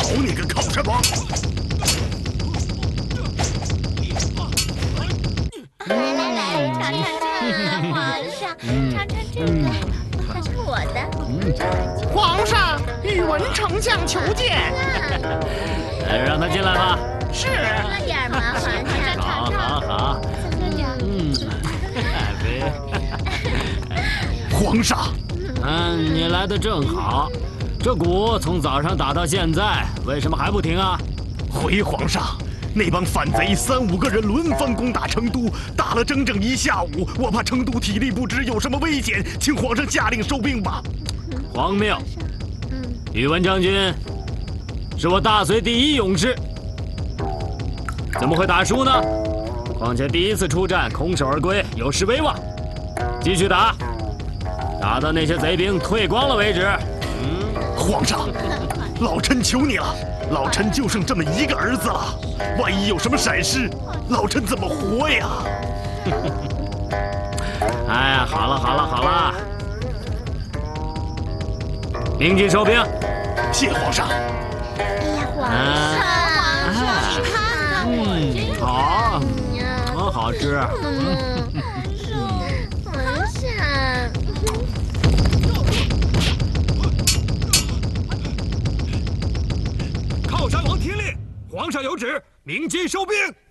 好你个靠山王！ 来，尝尝这个，皇上，尝尝这个，这是我的。 皇上，宇文丞相求见。 让他进来吧。 是。 喝点嘛，皇上，尝尝。 好。 皇上， 你来的正好。这鼓从早上打到现在，为什么还不停啊？ 回皇上，那帮反贼3、5个人轮番攻打成都，打了整整1下午，我怕成都体力不支，有什么危险，请皇上下令收兵吧。 皇命。宇文将军是我大隋第1勇士，怎么会打输呢？况且第1次出战空手而归，有失威望。继续打，打到那些贼兵退光了为止。 皇上，老臣求你了，老臣就剩这么1个儿子了，万一有什么闪失，老臣怎么活呀？ 哎呀，好了，鸣金收兵。 谢皇上。 哎呀，皇上，你看看我这个， 好吃。 皇上。 靠山王听令，皇上有旨，鸣金收兵。